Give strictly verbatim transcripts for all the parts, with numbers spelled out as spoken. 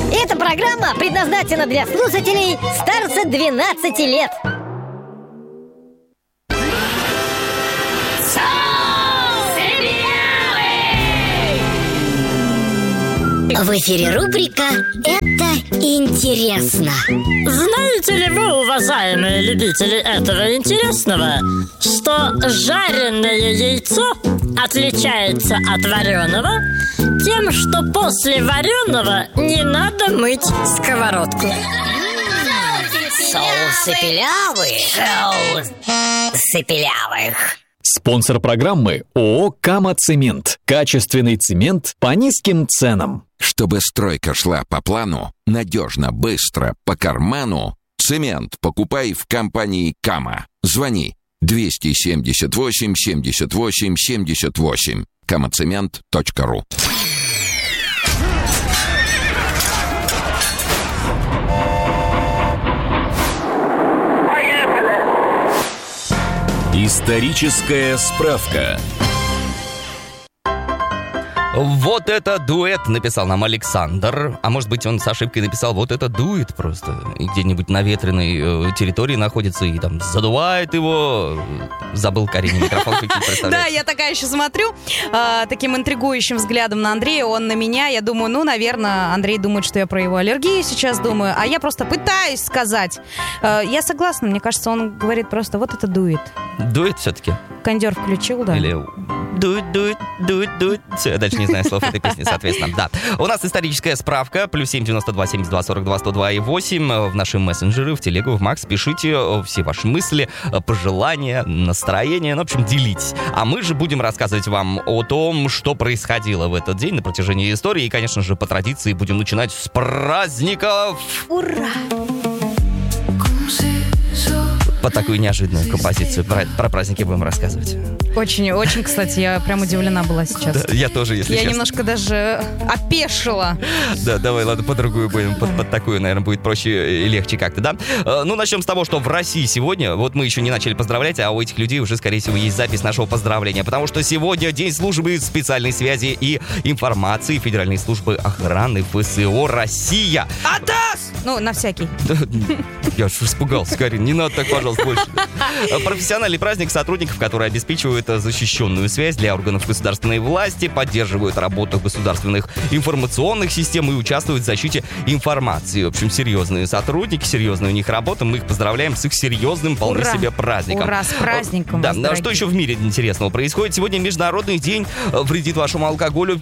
Эта программа предназначена для слушателей старше двенадцати лет. В эфире рубрика «Это интересно». Знаете ли вы, уважаемые любители этого интересного, что жареное яйцо отличается от вареного тем, что после вареного не надо мыть сковородку? Соусы пилявые. Соусы пилявых. Спонсор программы ООО «Кама-Цемент». Качественный цемент по низким ценам. Чтобы стройка шла по плану, надежно, быстро, по карману, цемент покупай в компании «Кама». Звони двести семьдесят восемь семьдесят восемь семьдесят восемь. камацемент точка ру. Историческая справка. Вот это дуэт, написал нам Александр. А может быть, он с ошибкой написал вот это дует просто. И где-нибудь на ветреной э, территории находится и там задувает его. Забыл Карине микрофон включить, представляете? Да, я такая еще смотрю э, таким интригующим взглядом на Андрея. Он на меня, я думаю, ну, наверное, Андрей думает, что я про его аллергию сейчас думаю. А я просто пытаюсь сказать. Э, я согласна, мне кажется, он говорит просто вот это дует. Дует все-таки? Кондер включил, да. Или дует, дует, дует, дует. Все, я дальше не знаю слов этой песни, соответственно. Да. У нас историческая справка. Плюс семь девяносто два семьдесят два сорок два сто два и восемь. В наши мессенджеры, в телегу, в Макс. Пишите все ваши мысли, пожелания, настроения. Ну, в общем, делитесь. А мы же будем рассказывать вам о том, что происходило в этот день на протяжении истории. И, конечно же, по традиции будем начинать с праздников. Ура! Под такую неожиданную композицию про, про праздники будем рассказывать. Очень, очень, кстати, я прям удивлена была сейчас. Да, я тоже, если я честно. Я немножко даже опешила. Да, давай, ладно, по-другую будем. Под, под такую, наверное, будет проще и легче как-то, да? Ну, начнем с того, что в России сегодня, вот мы еще не начали поздравлять, а у этих людей уже, скорее всего, есть запись нашего поздравления, потому что сегодня День службы специальной связи и информации Федеральной службы охраны ФСО Россия. АТАС! Ну, на всякий. Я же испугался, Карин, не надо так, пожалуйста, больше. Профессиональный праздник сотрудников, которые обеспечивают защищенную связь для органов государственной власти, поддерживают работу государственных информационных систем и участвуют в защите информации. В общем, серьезные сотрудники, серьезная у них работа. Мы их поздравляем с их серьезным, вполне Ура! себе праздником. Ура, с праздником. Да, да, что еще в мире интересного происходит? Сегодня Международный день вредит вашему алкоголю.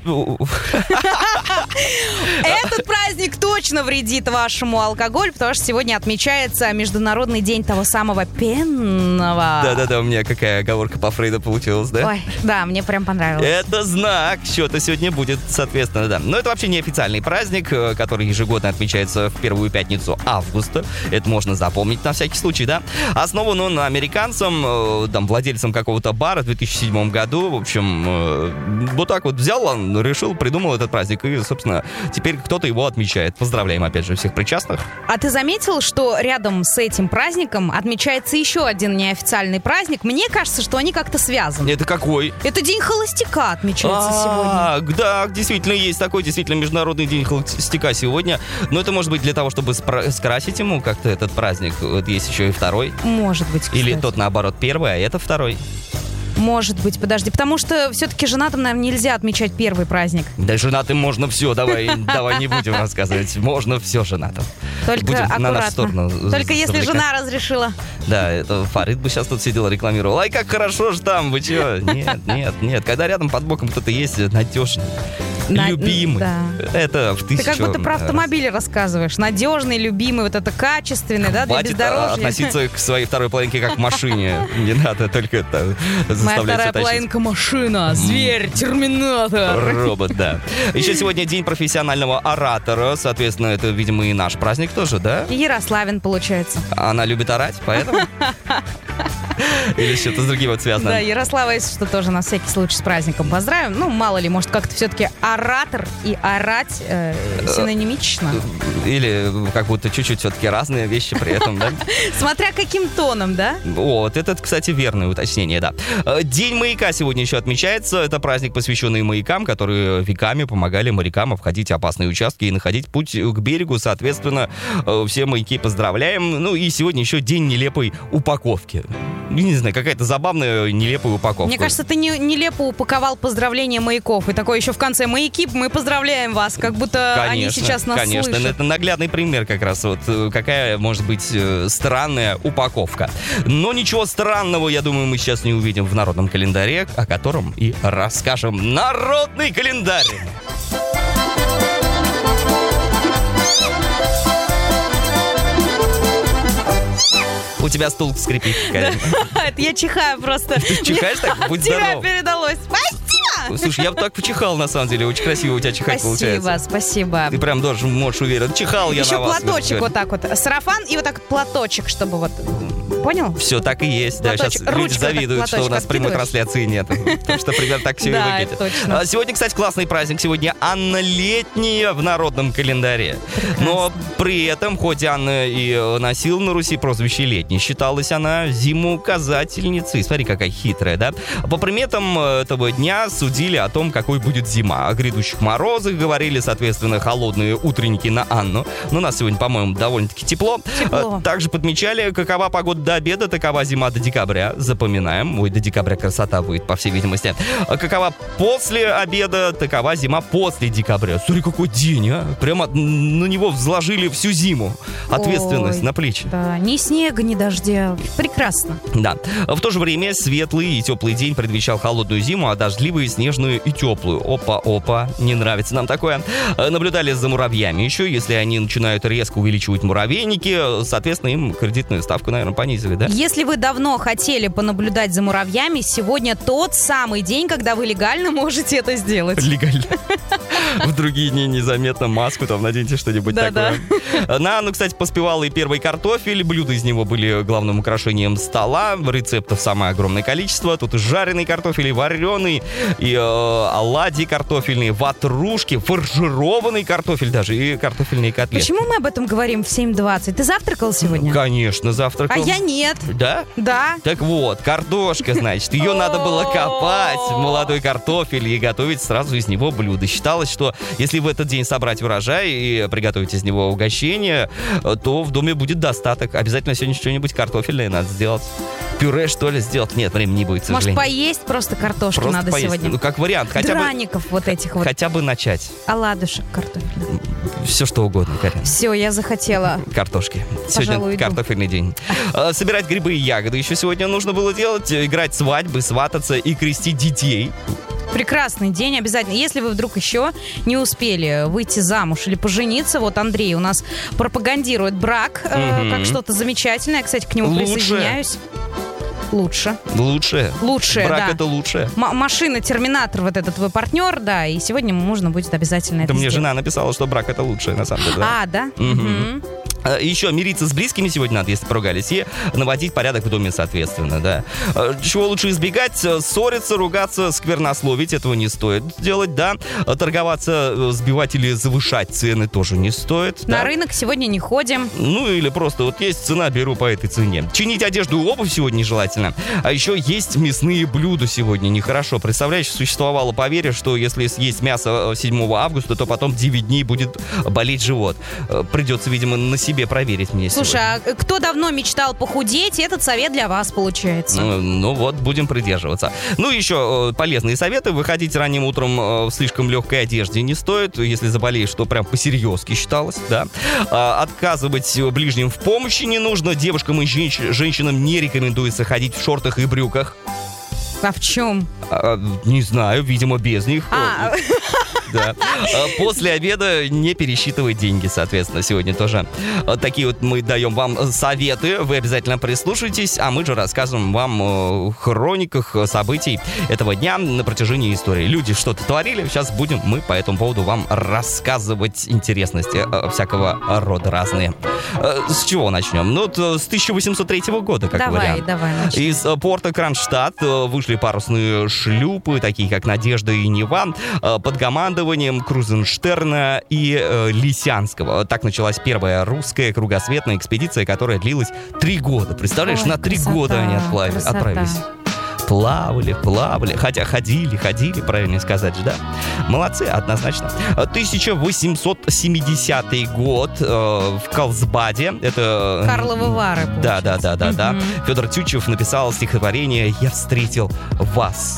Этот праздник точно вредит вашему алкоголю, потому что сегодня отмечается Международный день того самого пенного. Да-да-да, у меня какая оговорка по Фрейду получилась, да? Ой, да, мне прям понравилось. Это знак, что-то сегодня будет, соответственно, да. Но это вообще неофициальный праздник, который ежегодно отмечается в первую пятницу августа. Это можно запомнить на всякий случай, да. Основан он американцем, там, владельцем какого-то бара в две тысячи седьмом году. В общем, вот так вот взял он, решил, придумал этот праздник. И, собственно, теперь кто-то его отмечает. Поздравляем, опять же, всех причастных. А ты заметил, что рядом с этим праздником отмечается еще один неофициальный праздник? Мне кажется, что они как-то связаны. Это какой? Это День холостяка отмечается А, сегодня. Да, действительно есть такой, действительно Международный день холостяка сегодня. Но это может быть для того, чтобы спра- скрасить ему как-то этот праздник. Вот есть еще и второй. Может быть, кстати. Или тот, наоборот, первый, а это второй. Может быть, подожди. Потому что все-таки женатым, наверное, нельзя отмечать первый праздник. Да женатым можно все, давай, давай не будем рассказывать. Можно все женатым. Только Будем аккуратно. на нашу сторону Только если завлекать. Жена разрешила. Да, это Фарид бы сейчас тут сидел, рекламировал. Ай, как хорошо же там, вы чего? Нет, нет, нет. Когда рядом под боком кто-то есть надежный, На- любимый, да. это в тысячу... Ты как будто про автомобили рассказываешь. Надежный, любимый, вот это качественный, да, для Хватит бездорожья. относиться к своей второй половинке как к машине. Не надо только это Моя заставлять вторая всё тащить. половинка машина, зверь, терминатор. Робот, да. Еще сегодня день профессионального оратора. Соответственно, это, видимо, и наш праздник тоже, да? Ярославин, получается. Она любит орать, поэтому... Или что-то с другим вот связано. Да, Ярослава, если что, тоже на всякий случай с праздником поздравим. Ну, мало ли, может, как-то все-таки оратор и орать э, синонимично. Или как будто чуть-чуть все-таки разные вещи при этом, да? Смотря каким тоном, да? Вот, это, кстати, верное уточнение, да. День маяка сегодня еще отмечается. Это праздник, посвященный маякам, которые веками помогали морякам обходить опасные участки и находить путь к берегу. Соответственно, все маяки поздравляем. Ну и сегодня еще день нелепой упаковки. Не знаю, какая-то забавная нелепая упаковка. Мне кажется, ты не, нелепо упаковал поздравления маяков. И такой еще в конце: маяки, мы поздравляем вас. Как будто конечно, они сейчас нас конечно. слышат. Это наглядный пример как раз. Вот какая может быть странная упаковка. Но ничего странного, я думаю, мы сейчас не увидим в народном календаре, о котором и расскажем. Народный календарь! У тебя стул скрипит. Это я чихаю просто. Ты чихаешь так? Будь здоров. Тебя передалось. Спасибо! Слушай, я бы так почихал, на самом деле. Очень красиво у тебя чихать спасибо, получается. Спасибо, спасибо. Ты прям должен, можешь уверен. Чихал я еще на вас. Еще платочек вот так вот. Сарафан и вот так платочек, чтобы вот... Понял? Все так и есть. Да, сейчас люди завидуют, что у нас прямой трансляции нет. Потому что примерно так все и выглядит. Точно. Сегодня, кстати, классный праздник. Сегодня Анна Летняя в народном календаре. Прекрасно. Но при этом, хоть Анна и носила на Руси прозвище Летней, считалась она зимоуказательницей. Смотри, какая хитрая, да? По приметам этого дня судили о том, какой будет зима. О грядущих морозах говорили, соответственно, холодные утренники на Анну. Но у нас сегодня, по-моему, довольно-таки тепло. Тепло. Также подмечали, какова погода до обеда, такова зима до декабря. Запоминаем. Ой, до декабря красота будет, по всей видимости. Какова после обеда, такова зима после декабря. Смотри, какой день, а! Прямо на него взложили всю зиму. Ответственность Ой, на плечи. Да, ни снега, ни дождя. Прекрасно. Да. В то же время светлый и теплый день предвещал холодную зиму, а дождливый, снежную и теплую. Опа-опа, не нравится нам такое. Наблюдали за муравьями еще. Если они начинают резко увеличивать муравейники, соответственно, им кредитную ставку, наверное, понизили, да? Если вы давно хотели понаблюдать за муравьями, сегодня тот самый день, когда вы легально можете это сделать. Легально. В другие дни незаметно маску там наденьте, что-нибудь такое. На Анну, кстати, поспевал и первый картофель. Блюда из него были главным украшением стола. Рецептов самое огромное количество. Тут и жареный картофель, и вареный, и э, оладьи картофельные, ватрушки, фаршированный картофель даже, и картофельные котлеты. Почему мы об этом говорим в семь двадцать? Ты завтракал сегодня? Конечно, завтракал. А я нет. Да? Да. Так вот, картошка, значит, ее надо было копать, молодой картофель, и готовить сразу из него блюдо. Считалось, что если в этот день собрать урожай и приготовить из него угощение, то в доме будет достаток. Обязательно сегодня что-нибудь картофельное надо сделать. Пюре, что ли, сделать? Нет, времени не будет, к сожалению. Может, поесть просто картошки просто надо поесть. сегодня? Ну, как вариант. Хотя Драников бы, вот этих вот. Хотя бы начать. Оладушек картофельных. Все, что угодно, Карин. Все, я захотела. Картошки. Пожалуй, Сегодня иду. картофельный день. Собирать грибы и ягоды еще сегодня нужно было делать. Играть свадьбы, свататься и крестить детей. Прекрасный день, обязательно. Если вы вдруг еще не успели выйти замуж или пожениться, вот Андрей у нас пропагандирует брак, э, как что-то замечательное. Я, кстати, к нему Лучше. присоединяюсь. Лучше. Лучше. Лучше, Брак да. это лучше. М- машина Терминатор, вот этот твой партнер, да, и сегодня можно будет обязательно Да это мне сделать. жена написала, что брак это лучше, на самом деле. Да. А, да? Мгм. Мгм. Еще мириться с близкими сегодня надо, если поругались, и наводить порядок в доме, соответственно, да. Чего лучше избегать? Ссориться, ругаться, сквернословить, этого не стоит делать, да. Торговаться, сбивать или завышать цены тоже не стоит. На да? рынок сегодня не ходим. Ну, или просто вот есть цена, беру по этой цене. Чинить одежду и обувь сегодня нежелательно. А еще есть мясные блюда сегодня нехорошо. Представляешь, существовало поверье, что если съесть мясо седьмого августа, то потом девять дней будет болеть живот. Придется, видимо, на себе проверить мне Слушай, сегодня. а кто давно мечтал похудеть, этот совет для вас получается. Ну, ну вот, будем придерживаться. Ну, еще э, полезные советы. Выходить ранним утром э, в слишком легкой одежде не стоит. Если заболеешь, то прям по-серьезки считалось, да. А, отказывать ближним в помощи не нужно. Девушкам и женщ- женщинам не рекомендуется ходить в шортах и брюках. А в чем? А, не знаю, видимо, без них. А, Да. После обеда не пересчитывай деньги, соответственно, сегодня тоже. Такие вот мы даем вам советы, вы обязательно прислушайтесь, а мы же рассказываем вам о хрониках событий этого дня на протяжении истории. Люди что-то творили, сейчас будем мы по этому поводу вам рассказывать интересности всякого рода разные. С чего начнем? Ну, с тысяча восемьсот третьего года, как давай, вариант. Давай, давай. Из порта Кронштадт вышли парусные шлюпы, такие как «Надежда» и «Нева», под командованием Крузенштерна и э, Лисянского. Так началась первая русская кругосветная экспедиция, которая длилась три года. Представляешь, Ой, на три красота, года они отплавили, красота. отправились. Плавали, плавали, хотя ходили, ходили, правильно сказать же, да? Молодцы, однозначно. тысяча восемьсот семидесятый год э, в Карлсбаде. Это... Карловы Вары, Да, да, да, да, да. Мгм. Федор Тютчев написал стихотворение «Я встретил вас».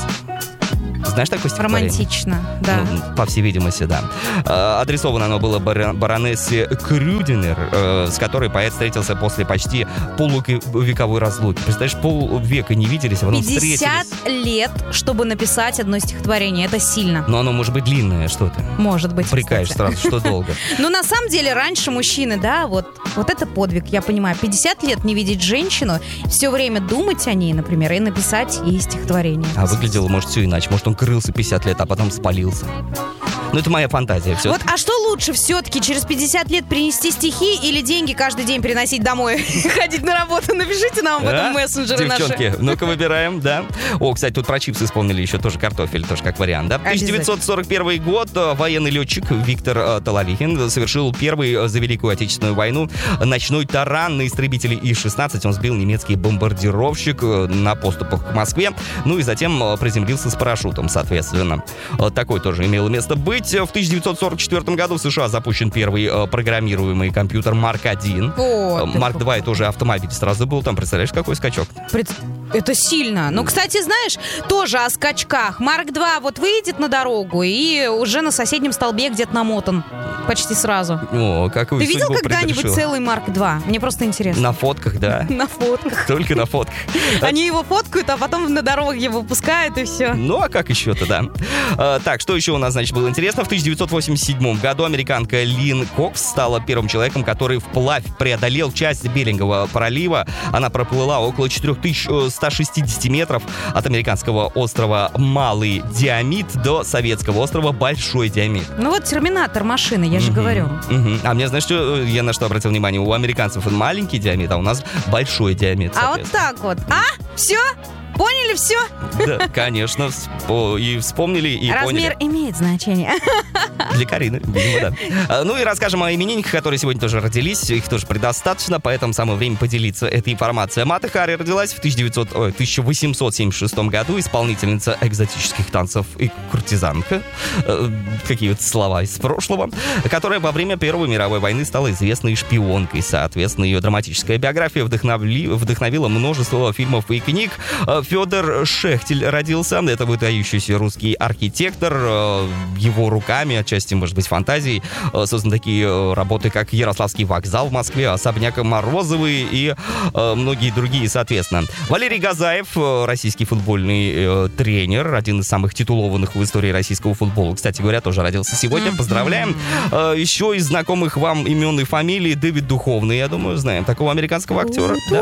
Знаешь такое стихотворение? Романтично, да. Ну, по всей видимости, да. Э, адресовано оно было бар- баронессе Крюдинер, э, с которой поэт встретился после почти полувековой разлуки. Представляешь, полвека не виделись, а потом пятьдесят встретились. лет, чтобы написать одно стихотворение. Это сильно. Но оно может быть длинное, что ты? Может быть. Прикаешь кстати. сразу, что долго. Ну, на самом деле, раньше мужчины, да, вот, вот это подвиг, я понимаю. пятьдесят лет не видеть женщину, все время думать о ней, например, и написать ей стихотворение. А выглядело, может, все иначе. Может, он крылся пятьдесят лет, а потом спалился. Ну, это моя фантазия. Все. Вот, а что лучше все-таки, через пятьдесят лет принести стихи или деньги каждый день приносить домой и ходить на работу? Напишите нам в этом мессенджере наши. Девчонки, ну-ка выбираем, да. О, кстати, тут про чипсы вспомнили еще тоже картофель, тоже как вариант, да. тысяча девятьсот сорок первый год. Военный летчик Виктор э, Талалихин совершил первый э, за Великую Отечественную войну ночной таран на истребителе И шестнадцать. Он сбил немецкий бомбардировщик э, на поступах к Москве. Ну и затем э, приземлился с парашютом, соответственно. Э, такой тоже имело место быть. В тысяча девятьсот сорок четвёртом году в США запущен первый э, программируемый компьютер Марк один. О, Э, Марк два это уже автомобиль сразу был. Там, представляешь, какой скачок? Пред- Это сильно. Ну, кстати, знаешь, тоже о скачках. Марк два вот выйдет на дорогу и уже на соседнем столбе где-то намотан. Почти сразу. О, какую Ты видел судьбу когда-нибудь предрешила? целый Марк два? Мне просто интересно. На фотках, да. На фотках. Только на фотках. Они его фоткают, а потом на дорогах его выпускают, и все. Ну, а как еще-то, да. А, так, что еще у нас, значит, было интересно? В тысяча девятьсот восемьдесят седьмом году американка Лин Кокс стала первым человеком, который вплавь преодолел часть Берингового пролива. Она проплыла около четыре тысячи сто шестьдесят метров от американского острова Малый Диамид до советского острова Большой Диамид. Ну вот терминатор машины, я же Мгм. говорю. Мгм. А мне, знаешь, что, я на что обратил внимание? У американцев маленький диамет, а у нас большой диамет. А вот так вот. А? Все? Поняли все? Да, конечно. Всп- И вспомнили, и Размер поняли. имеет значение. Для Карины, видимо, да. А, Ну и расскажем о именинниках, которые сегодня тоже родились. Их тоже предостаточно, поэтому самое время поделиться этой информацией. Мата Хари родилась в тысяча девятьсот, ой, тысяча восемьсот семьдесят шестом году. Исполнительница экзотических танцев и куртизанка. Э, Какие вот слова из прошлого. Которая во время Первой мировой войны стала известной шпионкой. Соответственно, ее драматическая биография вдохновли- вдохновила множество фильмов и книг. Э, Федор Шехтель родился. Это выдающийся русский архитектор. Э, Его руками, отчасти, может быть, фантазией, э, созданы такие э, работы, как Ярославский вокзал в Москве, особняк Морозовый и э, многие другие, соответственно. Валерий Газаев, э, российский футбольный э, тренер, один из самых титулованных в истории российского футбола. Кстати говоря, тоже родился сегодня. Поздравляем. Э, Еще из знакомых вам имен и фамилий Дэвид Духовный, я думаю, знаем такого американского актера. Да?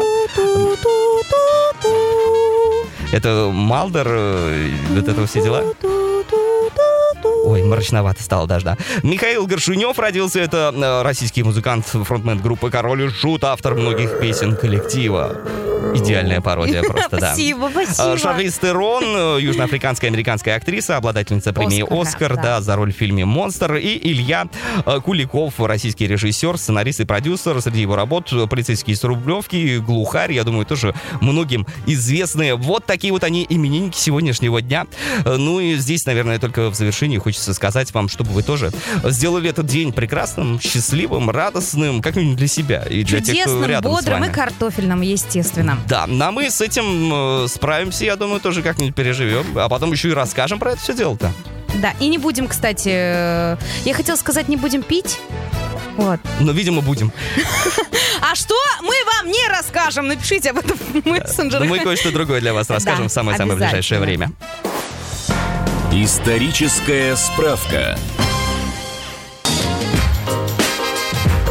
Это Малдер, э, вот это все дела. Ой, мрачновато стало даже, да. Михаил Горшунев родился. Это э, российский музыкант, фронтмен группы «Король и Шут», автор многих песен коллектива. Идеальная пародия просто, да. Спасибо, спасибо. А, Шарлиз Терон, э, южноафриканская американская актриса, обладательница премии Оскара, «Оскар», да. да, за роль в фильме «Монстр». И Илья э, Куликов, российский режиссер, сценарист и продюсер. Среди его работ «Полицейские с Рублевки», «Глухарь», я думаю, тоже многим известные. Вот такие вот они именинники сегодняшнего дня. Э, Ну и здесь, наверное, только в завершении хочется сказать вам, чтобы вы тоже сделали этот день прекрасным, счастливым, радостным, как минимум для себя и для тех, кто Чудесным, рядом с бодрым вами. и картофельным, естественно. Да, ну а мы с этим э, справимся, я думаю, тоже как-нибудь переживем. А потом еще и расскажем про это все дело-то. Да, и не будем, кстати, э, я хотела сказать, не будем пить. Вот. Но, видимо, будем. А что мы вам не расскажем? Напишите об этом в мессенджерах. Но мы кое-что другое для вас расскажем Да, в самое-самое ближайшее обязательно. время. Историческая справка.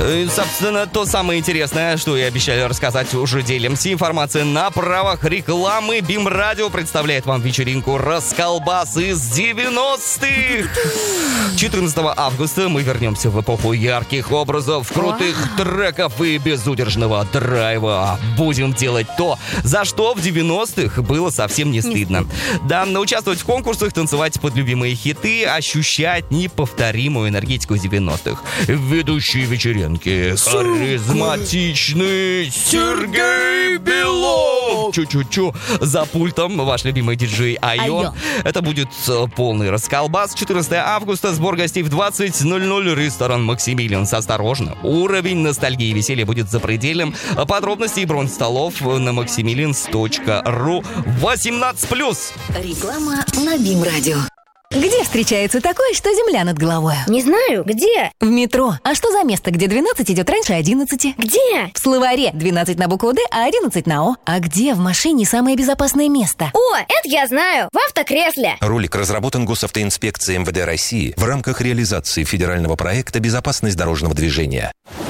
И, собственно, то самое интересное, что и обещали рассказать, уже делимся. Информация на правах рекламы. БИМ Радио представляет вам вечеринку «Расколбас» из девяностых. четырнадцатого августа мы вернемся в эпоху ярких образов, крутых треков и безудержного драйва. Будем делать то, за что в девяностых было совсем не стыдно. Да, участвовать в конкурсах, танцевать под любимые хиты, ощущать неповторимую энергетику девяностых. Ведущие вечеринки харизматичный Сергей Белов. Чу-чу-чу. За пультом ваш любимый диджей Айо. Айо. Это будет полный расколбас. четырнадцатого августа. Сбор гостей в двадцать ноль ноль. Ресторан «Максимилианс». Осторожно. Уровень ностальгии и веселья будет запредельным. Подробности и бронь столов на максимилианс точка ру. восемнадцать плюс. Реклама на БИМ Радио. Где встречается такое, что земля над головой? Не знаю, где? В метро. А что за место, где двенадцать идет раньше одиннадцати? Где? В словаре. двенадцать на букву «Д», а одиннадцать на «О». А где в машине самое безопасное место? О, это я знаю. В автокресле. Ролик разработан Госавтоинспекцией эм вэ дэ России в рамках реализации федерального проекта «Безопасность дорожного движения».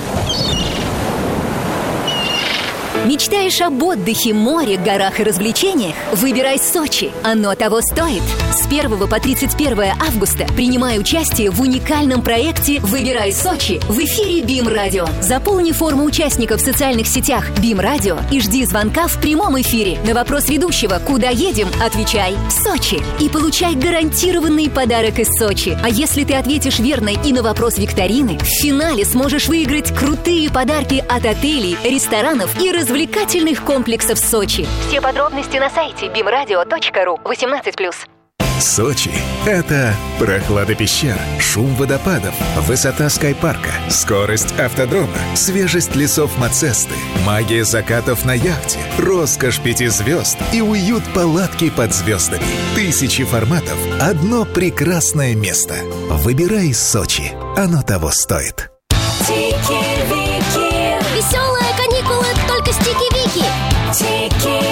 Мечтаешь об отдыхе, море, горах и развлечениях? Выбирай Сочи. Оно того стоит. С первого по тридцать первое августа принимай участие в уникальном проекте «Выбирай Сочи» в эфире БИМ Радио. Заполни форму участника в социальных сетях БИМ Радио и жди звонка в прямом эфире. На вопрос ведущего «Куда едем?» отвечай «Сочи» и получай гарантированный подарок из Сочи. А если ты ответишь верно и на вопрос викторины, в финале сможешь выиграть крутые подарки от отелей, ресторанов и развлечений. Развлекательных комплексов Сочи. Все подробности на сайте бим радио точка ру. восемнадцать плюс. Сочи – это прохлада пещер, шум водопадов, высота скайпарка, скорость автодрома, свежесть лесов Мацесты, магия закатов на яхте, роскошь пяти звезд и уют палатки под звездами. Тысячи форматов – одно прекрасное место. Выбирай Сочи. Оно того стоит. Веселые каникулы, только стики-вики.